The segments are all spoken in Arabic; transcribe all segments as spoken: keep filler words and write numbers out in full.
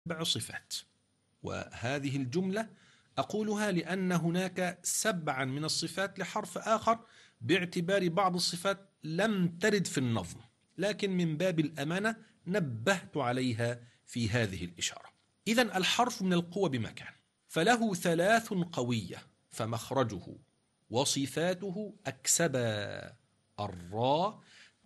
سبع صفات. وهذه الجملة أقولها لأن هناك سبعا من الصفات لحرف آخر باعتبار بعض الصفات لم ترد في النظم، لكن من باب الأمانة نبهت عليها في هذه الإشارة. إذن الحرف من القوة بمكان، فله ثلاث قوية، فمخرجه وصفاته أكسبا الراء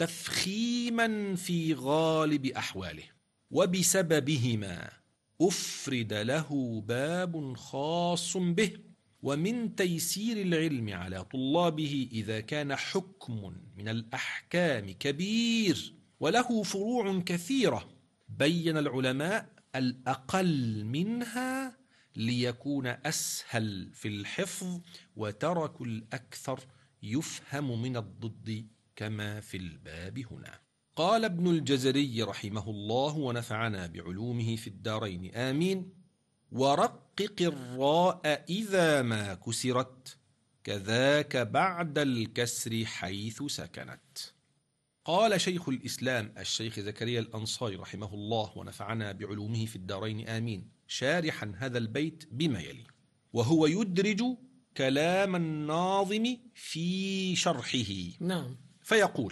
تفخيما في غالب أحواله، وبسببهما أفرد له باب خاص به. ومن تيسير العلم على طلابه إذا كان حكم من الأحكام كبير وله فروع كثيرة بين العلماء الأقل منها ليكون أسهل في الحفظ، وتركوا الأكثر يفهم من الضد كما في الباب هنا. قال ابن الجزري رحمه الله ونفعنا بعلومه في الدارين آمين: ورقق الراء إذا ما كسرت كذاك بعد الكسر حيث سكنت. قال شيخ الإسلام الشيخ زكريا الأنصاري رحمه الله ونفعنا بعلومه في الدارين آمين شارحا هذا البيت بما يلي، وهو يدرج كلام الناظم في شرحه. نعم. فيقول: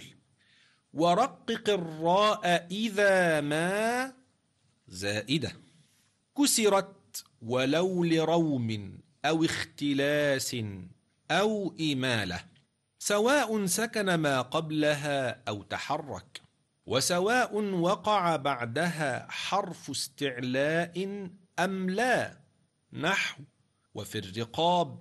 ورقق الراء إذا ما زائدة كسرت ولو لروم أو اختلاس أو إمالة، سواء سكن ما قبلها أو تحرك، وسواء وقع بعدها حرف استعلاء أم لا، نحو وفي الرقاب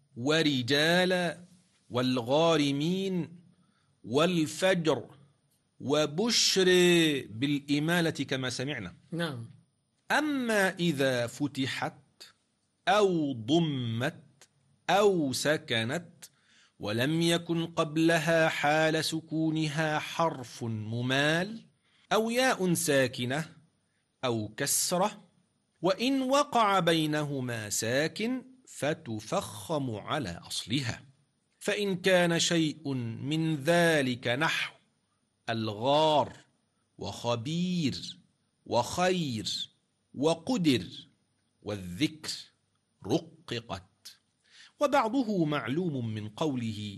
ورجال والغارمين والفجر وبشر بالإمالة كما سمعنا. نعم. أما إذا فتحت أو ضمت أو سكنت ولم يكن قبلها حال سكونها حرف ممال أو ياء ساكنة أو كسرة، وإن وقع بينهما ساكن فتفخم على أصلها. فإن كان شيء من ذلك نحو الغار وخبير وخير وقدر والذكر رققت. وبعضه معلوم من قوله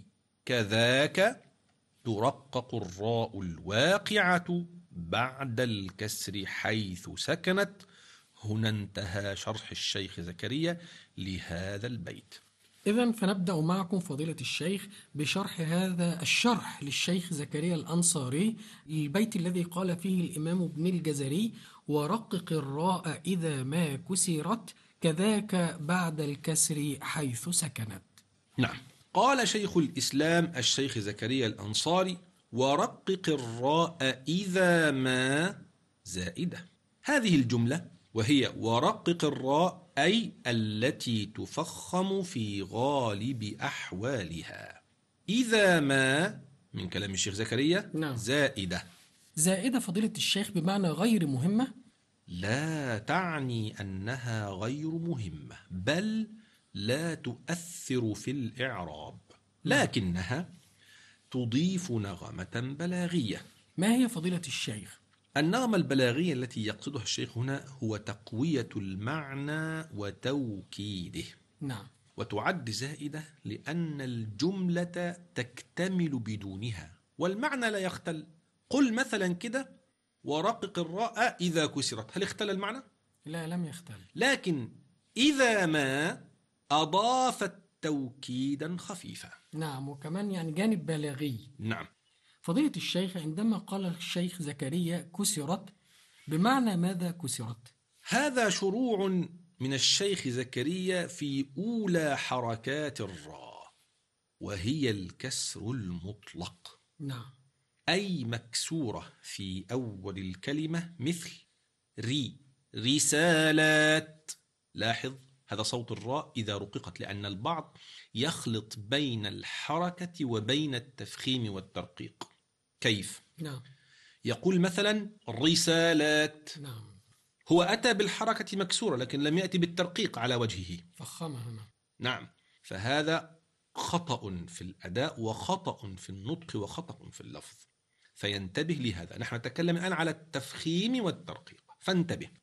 كذاك ترقق الراء الواقعة بعد الكسر حيث سكنت. هنا انتهى شرح الشيخ زكريا لهذا البيت. إذن فنبدأ معكم فضيلة الشيخ بشرح هذا الشرح للشيخ زكريا الأنصاري، البيت الذي قال فيه الإمام ابن الجزري: ورقق الراء إذا ما كسرت كذاك بعد الكسر حيث سكنت. نعم. قال شيخ الإسلام الشيخ زكريا الأنصاري: ورقق الراء إذا ما زائدة. هذه الجملة وهي ورقق الراء أي التي تفخم في غالب أحوالها. إذا ما من كلام الشيخ زكريا نعم. زائدة. زائدة فضيلة الشيخ بمعنى غير مهمة؟ لا تعني أنها غير مهمة، بل لا تؤثر في الإعراب، لكنها تضيف نغمة بلاغية. ما هي فضيلة الشيخ؟ النغمة البلاغية التي يقصدها الشيخ هنا هو تقوية المعنى وتوكيده. نعم. وتعد زائدة لأن الجملة تكتمل بدونها والمعنى لا يختل. قل مثلا كده: ورقق الراء إذا كسرت، هل اختل المعنى؟ لا، لم يختل. لكن إذا ما أضافت توكيدا خفيفا. نعم، وكمان يعني جانب بلاغي. نعم. فضيلة الشيخ، عندما قال الشيخ زكريا كسرت، بمعنى ماذا كسرت؟ هذا شروع من الشيخ زكريا في أولى حركات الراء، وهي الكسر المطلق. نعم. أي مكسورة في أول الكلمة، مثل ري رسالات. لاحظ هذا صوت الراء إذا رققت، لأن البعض يخلط بين الحركة وبين التفخيم والترقيق. كيف؟ نعم. يقول مثلا رسالات. نعم. هو أتى بالحركة مكسورة لكن لم يأتي بالترقيق على وجهه، فخمها. نعم. نعم. فهذا خطأ في الأداء وخطأ في النطق وخطأ في اللفظ، فينتبه لهذا. نحن نتكلم الآن على التفخيم والترقيق، فانتبه.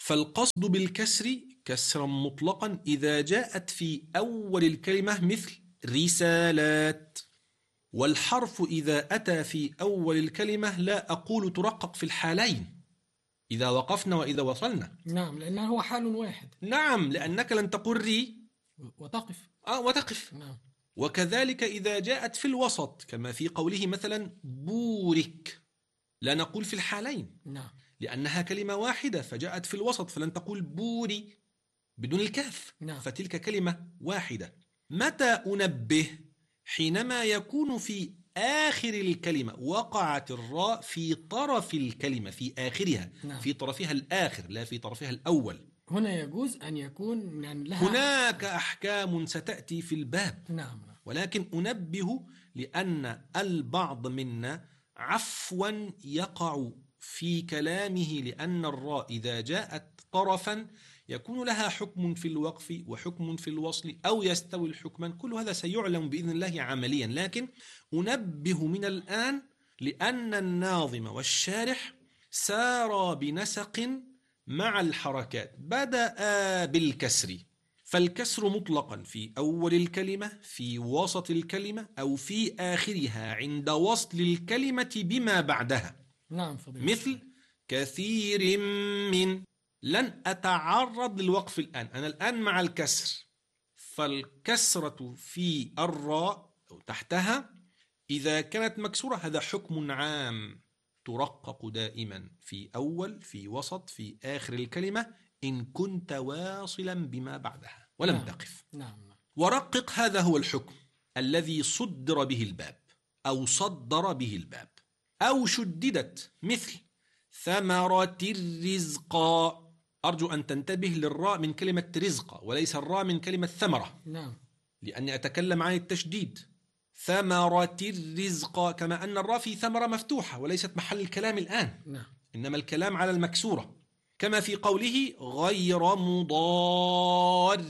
فالقصد بالكسر كسرا مطلقا إذا جاءت في أول الكلمة مثل رسالات. والحرف إذا أتى في أول الكلمة لا أقول ترقق في الحالين، إذا وقفنا وإذا وصلنا. نعم، لأنه هو حال واحد. نعم، لأنك لن تقول ري وتقف. آه وتقف. نعم. وكذلك إذا جاءت في الوسط كما في قوله مثلا بورك، لا نقول في الحالين. نعم. لأنها كلمة واحدة فجاءت في الوسط، فلن تقول بوري بدون الكاف. نعم. فتلك كلمة واحدة. متى أنبه؟ حينما يكون في آخر الكلمة وقعت الراء في طرف الكلمة، في آخرها. نعم. في طرفها الآخر لا في طرفها الأول. هنا يجوز أن يكون يعني لها هناك أحكام ستأتي في الباب. نعم. ولكن أنبه لأن البعض منا عفوا يقع في كلامه، لأن الراء إذا جاءت طرفا يكون لها حكم في الوقف وحكم في الوصل أو يستوي الحكما. كل هذا سيعلم بإذن الله عمليا، لكن أنبه من الآن لأن الناظم والشارح سارا بنسق مع الحركات. بدأ بالكسر، فالكسر مطلقا في أول الكلمة، في وسط الكلمة، أو في آخرها عند وصل الكلمة بما بعدها. نعم فضيلة. مثل كثير من. لن أتعرض للوقف الآن، أنا الآن مع الكسر. فالكسرة في الراء أو تحتها إذا كانت مكسورة هذا حكم عام ترقق دائما في أول، في وسط، في آخر الكلمة إن كنت واصلا بما بعدها ولم نعم. تقف. نعم. ورقق هذا هو الحكم الذي صدر به الباب أو صدر به الباب أو شددت، مثل ثمرة الرزق. أرجو أن تنتبه للراء من كلمة رزق وليس الراء من كلمة ثمرة. نعم. لأني أتكلم عن التشديد. ثمرة الرزق، كما أن الراء في ثمرة مفتوحة وليست محل الكلام الآن. نعم. إنما الكلام على المكسورة، كما في قوله غير مضار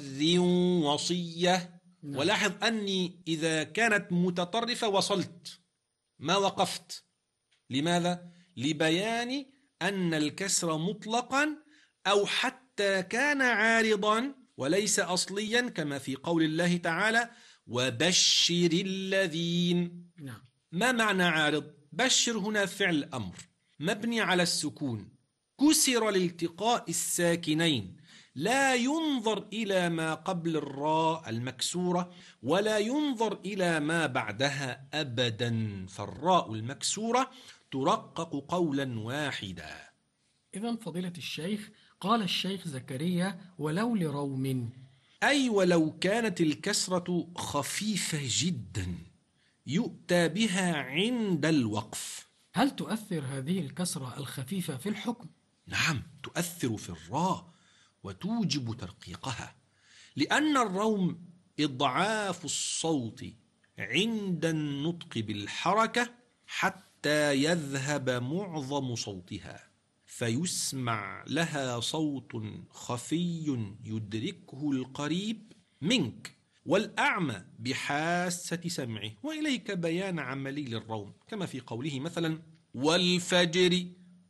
وصية. نعم. ولاحظ أني إذا كانت متطرفة وصلت ما وقفت. لماذا؟ لبيان أن الكسر مطلقا أو حتى كان عارضا وليس أصليا، كما في قول الله تعالى وبشر الذين. نعم. ما معنى عارض؟ بشر هنا فعل أمر مبني على السكون كسر لالتقاء الساكنين، لا ينظر إلى ما قبل الراء المكسورة ولا ينظر إلى ما بعدها أبدا، فالراء المكسورة ترقق قولا واحدا. إذن فضيلة الشيخ قال الشيخ زكريا ولو لروم، أي ولو كانت الكسرة خفيفة جدا يؤتى بها عند الوقف. هل تؤثر هذه الكسرة الخفيفة في الحكم؟ نعم، تؤثر في الراء وتوجب ترقيقها، لأن الروم إضعاف الصوت عند النطق بالحركة حتى يذهب معظم صوتها فيسمع لها صوت خفي يدركه القريب منك والأعمى بحاسة سمعه. وإليك بيان عملي للروم كما في قوله مثلا والفجر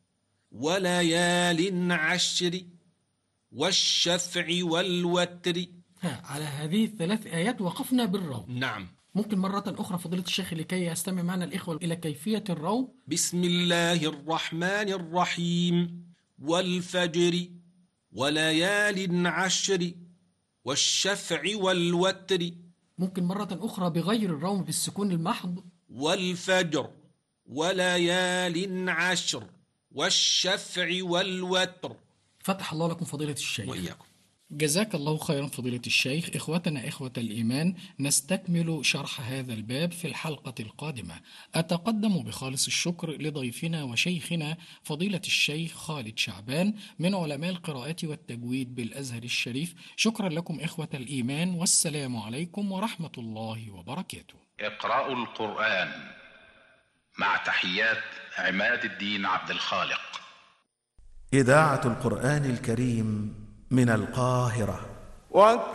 وليال عشر والشفع والوتر. ها، على هذه الثلاث آيات وقفنا بالروم. نعم. ممكن مرة أخرى فضيلة الشيخ لكي يستمع معنا الإخوة إلى كيفية الروم؟ بسم الله الرحمن الرحيم والفجر وليال عشر والشفع والوتر. ممكن مرة أخرى بغير الروم بالسكون المحض؟ والفجر وليال عشر والشفع والوتر. فتح الله لكم فضيلة الشيخ. وإياكم. جزاك الله خيرا فضيلة الشيخ. إخوتنا إخوة الإيمان، نستكمل شرح هذا الباب في الحلقة القادمة. أتقدم بخالص الشكر لضيفنا وشيخنا فضيلة الشيخ خالد شعبان من علماء القراءة والتجويد بالأزهر الشريف. شكرا لكم إخوة الإيمان، والسلام عليكم ورحمة الله وبركاته. اقرأوا القرآن مع تحيات عماد الدين عبد الخالق. إذاعة القرآن الكريم من القاهرة.